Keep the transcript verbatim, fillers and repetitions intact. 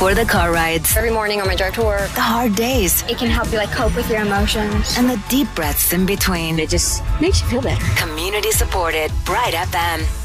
for the car rides, Every morning on my drive to work, the hard days, it can help you like cope with your emotions. and the deep breaths in between. It just makes you feel better. Community supported Bright F M.